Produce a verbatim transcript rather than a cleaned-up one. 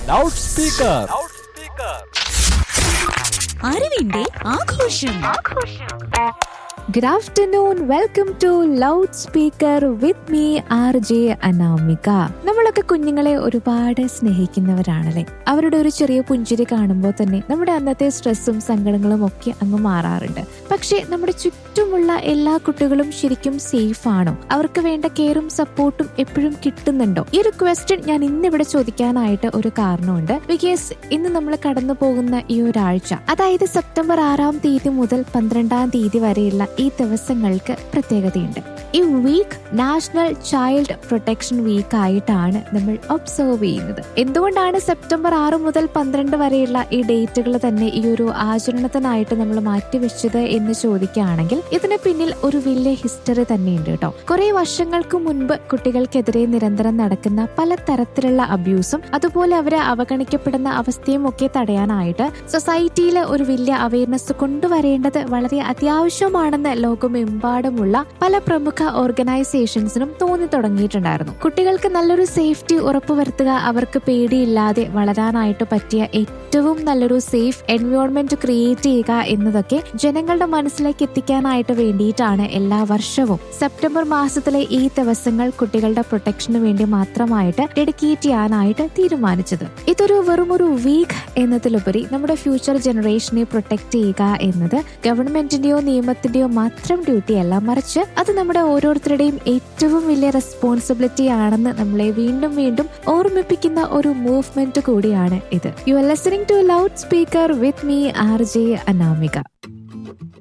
Loud speaker. അറിവിന്റെ ആഘോഷം. Good afternoon. Welcome to Loudspeaker with me R J Anamika. നമ്മളൊക്കെ കുഞ്ഞുങ്ങളെ ഒരുപാട് സ്നേഹിക്കുന്നവരാണല്ലേ. അവരുടെ ഒരു ചെറിയ പുഞ്ചിരി കാണുമ്പോൾ തന്നെ നമ്മുടെ അന്നത്തെ സ്ട്രെസ്സും സങ്കടങ്ങളും ഒക്കെ അങ്ങ് മാറാറുണ്ട്. പക്ഷെ നമ്മുടെ ചുറ്റുമുള്ള എല്ലാ കുട്ടികളും ശരിക്കും സേഫ് ആണോ? അവർക്ക് വേണ്ട കെയറും സപ്പോർട്ടും എപ്പോഴും കിട്ടുന്നുണ്ടോ? ഈ ഒരു ക്വസ്റ്റ്യൻ ഞാൻ ഇന്നിവിടെ ചോദിക്കാനായിട്ട് ഒരു കാരണമുണ്ട്. ബിക്കോസ് ഇന്ന് നമ്മൾ കടന്നു പോകുന്ന ഈ ഒരാഴ്ച, അതായത് സെപ്റ്റംബർ ആറാം തീയതി മുതൽ പന്ത്രണ്ടാം തീയതി വരെയുള്ള ഈ ദിവസങ്ങൾക്ക് പ്രത്യേകതയുണ്ട്. ഈ week national child protection week ആയിട്ടാണ് നമ്മൾ ഒബ്സർവ് ചെയ്യുന്നത്. എന്തുകൊണ്ടാണ് സെപ്റ്റംബർ ആറ് മുതൽ പന്ത്രണ്ട് വരെയുള്ള ഈ ഡേറ്റുകൾ തന്നെ ഈ ഒരു ആചരണത്തിനായിട്ട് നമ്മൾ മാറ്റിവെച്ചത് എന്ന് ചോദിക്കുകയാണെങ്കിൽ ഇതിന് പിന്നിൽ ഒരു വലിയ ഹിസ്റ്ററി തന്നെയുണ്ട് കേട്ടോ. കുറെ വർഷങ്ങൾക്ക് മുൻപ് കുട്ടികൾക്കെതിരെ നിരന്തരം നടക്കുന്ന പല തരത്തിലുള്ള അബ്യൂസും അതുപോലെ അവരെ അവഗണിക്കപ്പെടുന്ന അവസ്ഥയും ഒക്കെ തടയാനായിട്ട് സൊസൈറ്റിയിൽ ഒരു വലിയ അവയർനെസ് കൊണ്ടുവരേണ്ടത് വളരെ അത്യാവശ്യമാണെന്ന് ലോകമെമ്പാടുമുള്ള പല പ്രമുഖ ഓർഗനൈസേഷൻസിനും തോന്നി തുടങ്ങിയിട്ടുണ്ടായിരുന്നു. കുട്ടികൾക്ക് നല്ലൊരു സേഫ്റ്റി ഉറപ്പുവരുത്തുക, അവർക്ക് പേടിയില്ലാതെ വളരാനായിട്ട് പറ്റിയ ഏറ്റവും നല്ലൊരു സേഫ് എൻവയോൺമെന്റ് ക്രിയേറ്റ് ചെയ്യുക എന്നതൊക്കെ ജനങ്ങളുടെ മനസ്സിലേക്ക് എത്തിക്കാനായിട്ട് വേണ്ടിയിട്ടാണ് എല്ലാ വർഷവും സെപ്റ്റംബർ മാസത്തിലെ ഈ ദിവസങ്ങൾ കുട്ടികളുടെ പ്രൊട്ടക്ഷന് വേണ്ടി മാത്രമായിട്ട് ഡെഡിക്കേറ്റ് ചെയ്യാനായിട്ട് തീരുമാനിച്ചത്. ഇതൊരു വെറും ഒരു വീക്ക് എന്നതിലുപരി നമ്മുടെ ഫ്യൂച്ചർ ജനറേഷനെ പ്രൊട്ടക്ട് ചെയ്യുക എന്നത് ഗവൺമെന്റിന്റെയോ നിയമത്തിന്റെയോ മാത്രം ഡ്യൂട്ടി അല്ല, മറിച്ച് അത് നമ്മുടെ ഓരോരുത്തരുടെയും ഏറ്റവും വലിയ റെസ്പോൺസിബിലിറ്റി ആണെന്ന് നമ്മളെ വീണ്ടും വീണ്ടും ഓർമ്മിപ്പിക്കുന്ന ഒരു മൂവ്മെന്റ് കൂടിയാണ് ഇത്. You are listening to loud speaker with me R J Anamika.